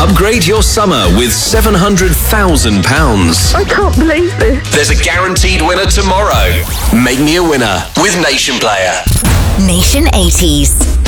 Upgrade your summer with £700,000. I can't believe this. There's a guaranteed winner tomorrow. Make me a winner with Nation Player. Nation 80s.